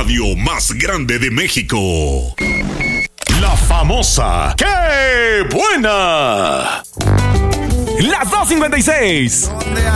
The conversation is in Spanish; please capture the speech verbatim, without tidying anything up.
radio más grande de México. La famosa ¡Qué buena! Las dos cincuenta y seis. ¿Dónde